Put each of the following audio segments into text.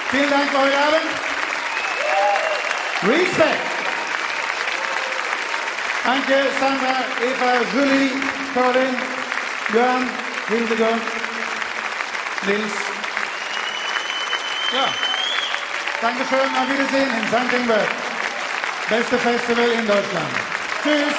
Vielen Dank für heute Abend. Respekt. Danke, Sandra, Eva, Julie, Caroline, Jörn, Hildegard, Nils. Ja, Dankeschön, auf Wiedersehen in St. Ingbert. Beste Festival in Deutschland. Tschüss.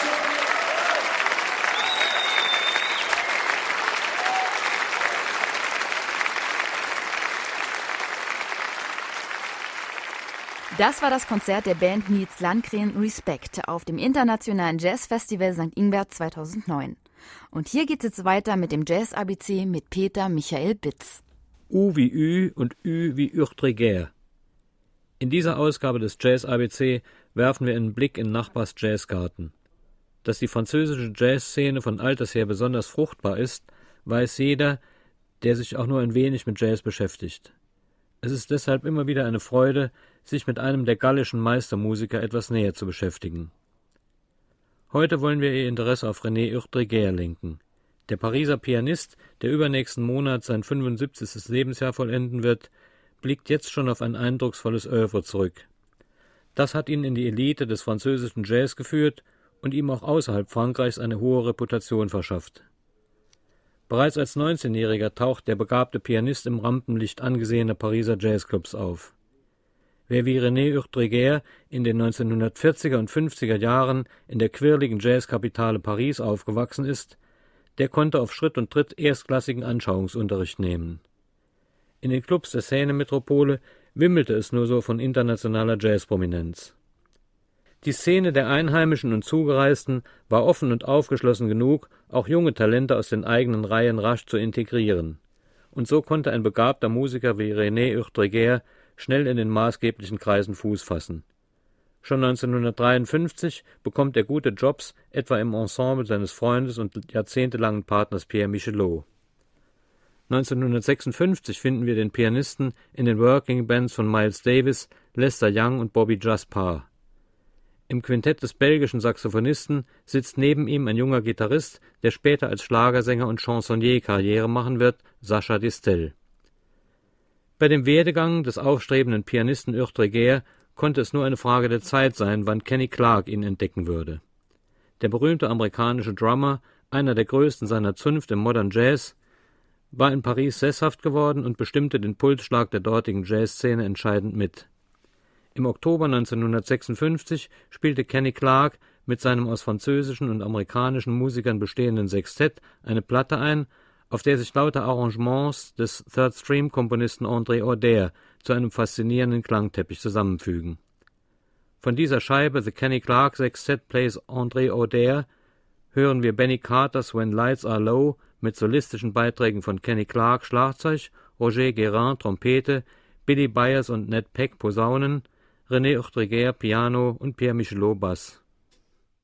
Das war das Konzert der Band Nils Landgren Respekt auf dem Internationalen Jazzfestival St. Ingbert 2009. Und hier geht's jetzt weiter mit dem Jazz-ABC mit Peter Michael Bitz. U wie Ü und Ü wie Urtreger. In dieser Ausgabe des Jazz-ABC werfen wir einen Blick in Nachbars Jazzgarten. Dass die französische Jazzszene von alters her besonders fruchtbar ist, weiß jeder, der sich auch nur ein wenig mit Jazz beschäftigt. Es ist deshalb immer wieder eine Freude, sich mit einem der gallischen Meistermusiker etwas näher zu beschäftigen. Heute wollen wir Ihr Interesse auf René Urtreger lenken. Der Pariser Pianist, der übernächsten Monat sein 75. Lebensjahr vollenden wird, blickt jetzt schon auf ein eindrucksvolles Œuvre zurück. Das hat ihn in die Elite des französischen Jazz geführt und ihm auch außerhalb Frankreichs eine hohe Reputation verschafft. Bereits als 19-Jähriger taucht der begabte Pianist im Rampenlicht angesehener Pariser Jazzclubs auf. Wer wie René Urtreger in den 1940er und 50er Jahren in der quirligen Jazzkapitale Paris aufgewachsen ist, der konnte auf Schritt und Tritt erstklassigen Anschauungsunterricht nehmen. In den Clubs der Seine-Metropole wimmelte es nur so von internationaler Jazzprominenz. Die Szene der Einheimischen und Zugereisten war offen und aufgeschlossen genug, auch junge Talente aus den eigenen Reihen rasch zu integrieren. Und so konnte ein begabter Musiker wie René Urtreger schnell in den maßgeblichen Kreisen Fuß fassen. Schon 1953 bekommt er gute Jobs, etwa im Ensemble seines Freundes und jahrzehntelangen Partners Pierre Michelot. 1956 finden wir den Pianisten in den Working Bands von Miles Davis, Lester Young und Bobby Jaspar. Im Quintett des belgischen Saxophonisten sitzt neben ihm ein junger Gitarrist, der später als Schlagersänger und Chansonnier Karriere machen wird, Sacha Distel. Bei dem Werdegang des aufstrebenden Pianisten Urtreger konnte es nur eine Frage der Zeit sein, wann Kenny Clarke ihn entdecken würde. Der berühmte amerikanische Drummer, einer der größten seiner Zunft im Modern Jazz, war in Paris sesshaft geworden und bestimmte den Pulsschlag der dortigen Jazzszene entscheidend mit. Im Oktober 1956 spielte Kenny Clarke mit seinem aus französischen und amerikanischen Musikern bestehenden Sextett eine Platte ein, auf der sich lauter Arrangements des Third-Stream-Komponisten André Auder zu einem faszinierenden Klangteppich zusammenfügen. Von dieser Scheibe The Kenny Clarke Sextet Plays André Auder hören wir Benny Carters When Lights Are Low mit solistischen Beiträgen von Kenny Clarke Schlagzeug, Roger Guérin Trompete, Billy Byers und Ned Peck Posaunen, René Urtreger Piano und Pierre Michelot Bass.